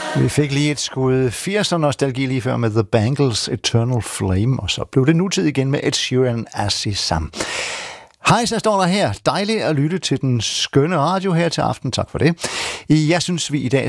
Vi fik lige et skud 80'er nostalgi lige før med The Bangles' Eternal Flame, og så blev det nutid igen med Ed Sheeran Azizam. Hej, så står der her. Dejligt at lytte til den skønne radio her til aften. Tak for det. Jeg synes, vi i dag